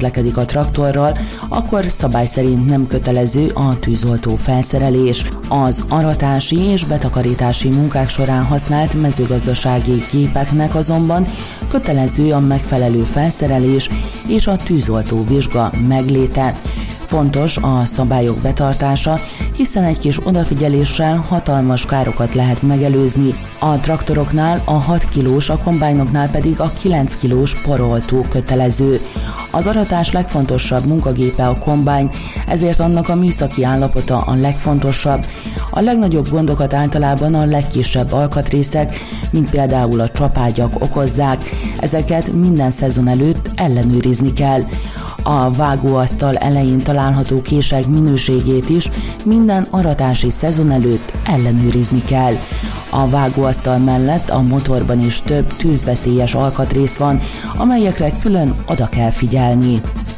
közlekedik a traktorral, akkor szabály szerint nem kötelező a tűzoltó felszerelés. Az aratási és betakarítási munkák során használt mezőgazdasági gépeknek azonban kötelező a megfelelő felszerelés és a tűzoltó vizsga megléte. Fontos a szabályok betartása, hiszen egy kis odafigyeléssel hatalmas károkat lehet megelőzni. A traktoroknál a 6 kilós, a kombájnoknál pedig a 9 kilós poroltó kötelező. Az aratás legfontosabb munkagépe a kombány, ezért annak a műszaki állapota a legfontosabb. A legnagyobb gondokat általában a legkisebb alkatrészek, mint például a csapágyak okozzák. Ezeket minden szezon előtt ellenőrizni kell. A vágóasztal elején található kések minőségét is minden aratási szezon előtt ellenőrizni kell. A vágóasztal mellett a motorban is több tűzveszélyes alkatrész van, amelyekre külön oda kell figyelni.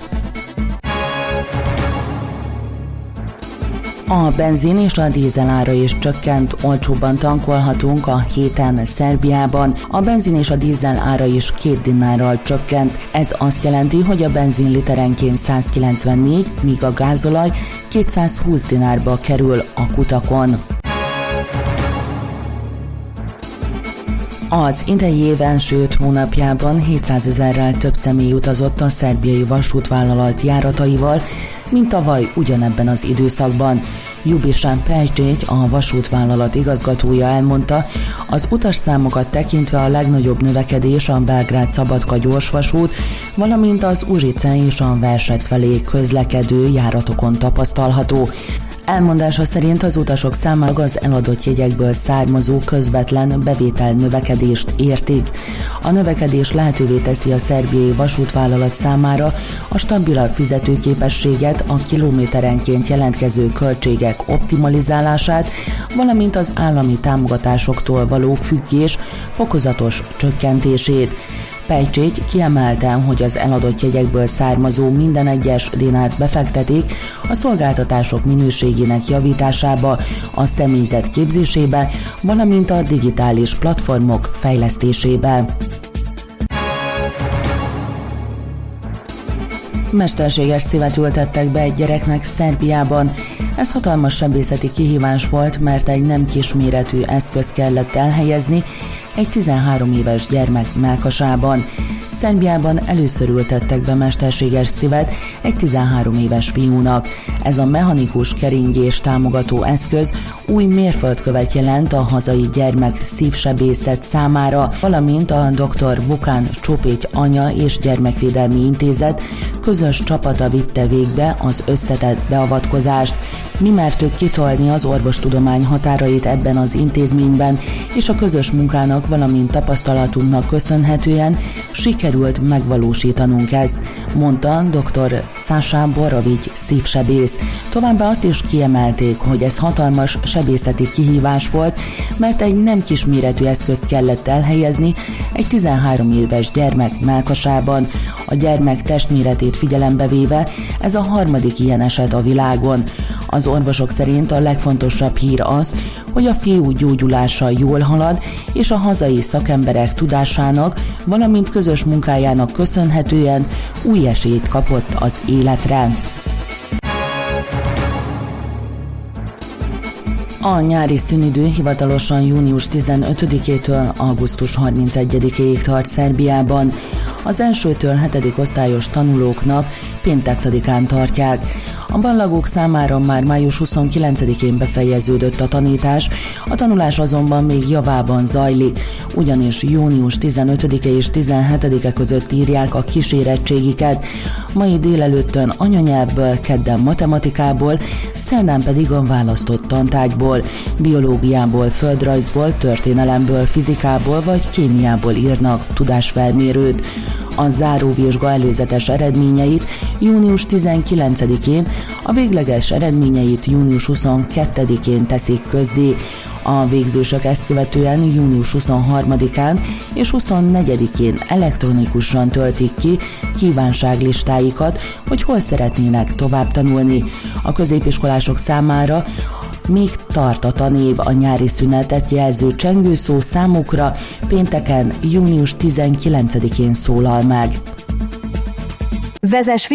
A benzin és a dízel ára is csökkent, olcsóbban tankolhatunk a héten Szerbiában. A benzin és a dízel ára is 2 dinárral csökkent. Ez azt jelenti, hogy a benzin literenként 194, míg a gázolaj 220 dinárba kerül a kutakon. Az idei év első 5 hónapjában 700 000-rel több személy utazott a szerbiai vasútvállalat járataival, mint tavaly ugyanebben az időszakban. Ljubiša Pejčić, a vasútvállalat igazgatója elmondta, az utasszámokat tekintve a legnagyobb növekedés a Belgrád-Szabadka gyorsvasút, valamint az Užice és a Versec felé közlekedő járatokon tapasztalható. Elmondása szerint az utasok számára az eladott jegyekből származó közvetlen bevétel növekedést érték. A növekedés lehetővé teszi a szerbiai vasútvállalat számára a stabilabb fizetőképességet, a kilométerenként jelentkező költségek optimalizálását, valamint az állami támogatásoktól való függés fokozatos csökkentését. Pejčić kiemelte, hogy az eladott jegyekből származó minden egyes dinárt befektetik a szolgáltatások minőségének javításába, a személyzet képzésébe, valamint a digitális platformok fejlesztésébe. Mesterséges szívet ültettek be egy gyereknek Szerbiában. Ez hatalmas sebészeti kihívás volt, mert egy nem kisméretű eszköz kellett elhelyezni egy 13 éves gyermek mellkasában. Szerbiában először ültettek be mesterséges szívet egy 13 éves fiúnak. Ez a mechanikus keringés támogató eszköz új mérföldkövet jelent a hazai gyermek szívsebészet számára, valamint a dr. Vukan Csopić Anya és Gyermekvédelmi Intézet közös csapata vitte végbe az összetett beavatkozást. Mi mertük kitolni az orvostudomány határait ebben az intézményben, és a közös munkának, valamint tapasztalatunknak köszönhetően sikerült megvalósítanunk ezt, mondta dr. Sasha Borović szívsebész. Továbbá azt is kiemelték, hogy ez hatalmas sebészeti kihívás volt, mert egy nem kisméretű eszközt kellett elhelyezni egy 13 éves gyermek mellkasában. A gyermek testméretét figyelembe véve ez a harmadik ilyen eset a világon. Az orvosok szerint a legfontosabb hír az, hogy a fiú gyógyulása jól halad, és a hazai szakemberek tudásának, valamint közös munkájának köszönhetően új esélyt kapott az életre. A nyári szünidő hivatalosan június 15-től augusztus 31-ig tart Szerbiában. Az 1-től 7. osztályos tanulóknak péntektadikán tartják. A ballagók számára már május 29-én befejeződött a tanítás, a tanulás azonban még javában zajlik, ugyanis június 15-e és 17-e között írják a kísérettségiket, mai délelőttön anyanyelvből, kedden matematikából, szerdán pedig a választott tantárgyból, biológiából, földrajzból, történelemből, fizikából vagy kémiából írnak tudásfelmérőt. A záróvizsga előzetes eredményeit június 19-én, a végleges eredményeit június 22-én teszik közzé. A végzősök ezt követően június 23-án és 24-én elektronikusan töltik ki kívánságlistáikat, hogy hol szeretnének tovább tanulni. A középiskolások számára még tart a tanév, a nyári szünetet jelző csengőszó számukra pénteken, június 19-én szólal meg. Vezess